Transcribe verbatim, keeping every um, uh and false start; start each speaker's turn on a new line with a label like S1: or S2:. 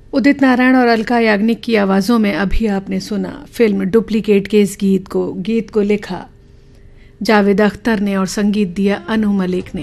S1: उदित नारायण और अलका याग्निक की आवाज़ों में अभी आपने सुना फिल्म डुप्लीकेट के इस गीत को। गीत को लिखा जावेद अख्तर ने और संगीत दिया अनु मलिक ने।